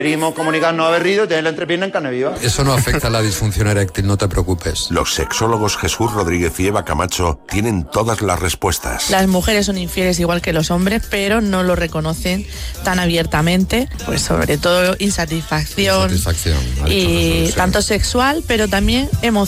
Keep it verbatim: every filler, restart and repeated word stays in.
Preferimos comunicar no haber rido y tener la entrepierna en carne viva. Eso no afecta a la disfunción eréctil, no te preocupes. Los sexólogos Jesús Rodríguez y Eva Camacho tienen todas las respuestas. Las mujeres son infieles igual que los hombres, pero no lo reconocen tan abiertamente, pues sobre todo insatisfacción, Insatisfacción, y tanto sexual, pero también emocional.